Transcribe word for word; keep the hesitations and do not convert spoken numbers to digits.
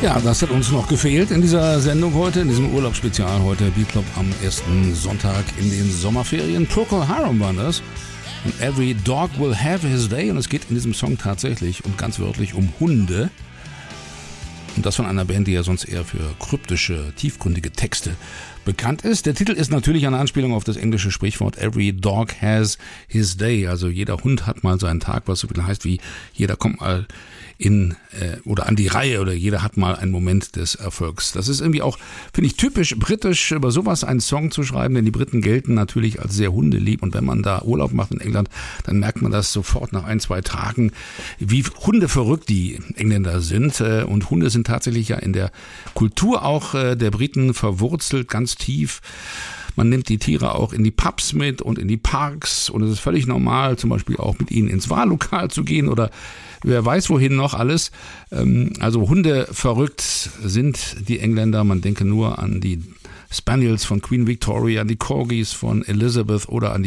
Ja, das hat uns noch gefehlt in dieser Sendung heute, in diesem Urlaubsspezial heute. Beatclub am ersten Sonntag in den Sommerferien. Procol Harum war das. Und Every Dog Will Have His Day. Und es geht in diesem Song tatsächlich und ganz wörtlich um Hunde. Und das von einer Band, die ja sonst eher für kryptische, tiefgründige Texte bekannt ist. Der Titel ist natürlich eine Anspielung auf das englische Sprichwort Every Dog Has His Day. Also jeder Hund hat mal seinen Tag, was so viel heißt wie jeder kommt mal in äh, oder an die Reihe oder jeder hat mal einen Moment des Erfolgs. Das ist irgendwie auch, finde ich, typisch britisch, über sowas einen Song zu schreiben, denn die Briten gelten natürlich als sehr hundelieb und wenn man da Urlaub macht in England, dann merkt man das sofort nach ein, zwei Tagen, wie hundeverrückt die Engländer sind. Und Hunde sind tatsächlich ja in der Kultur auch der Briten verwurzelt, ganz tief. Man nimmt die Tiere auch in die Pubs mit und in die Parks und es ist völlig normal, zum Beispiel auch mit ihnen ins Wahllokal zu gehen oder wer weiß wohin noch alles. Also Hunde verrückt sind die Engländer. Man denke nur an die Spaniels von Queen Victoria, an die Corgis von Elizabeth oder an die